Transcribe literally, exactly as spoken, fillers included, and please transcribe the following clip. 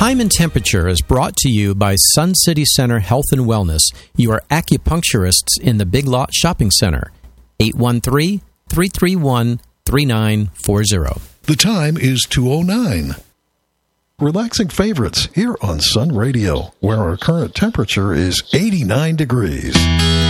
Time and Temperature is brought to you by Sun City Center Health and Wellness, your acupuncturists in the Big Lot Shopping Center. eight one three, three three one, three nine four zero. The time is two oh nine. Relaxing favorites here on Sun Radio, where our current temperature is eighty-nine degrees.